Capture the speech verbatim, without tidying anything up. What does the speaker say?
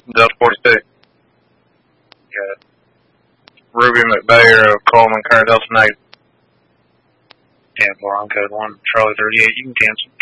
Delta forty-six. Got Ruby McBayer of Coleman, Current Delta Negative. And we're on code one, Charlie thirty-eight, you can cancel.